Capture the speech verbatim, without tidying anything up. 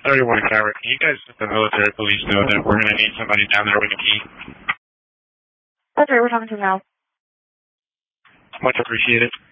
thirty-one Tower, can you guys let the military police know that we're going to need somebody down there with a key? That's right, we're talking to now. Much appreciated.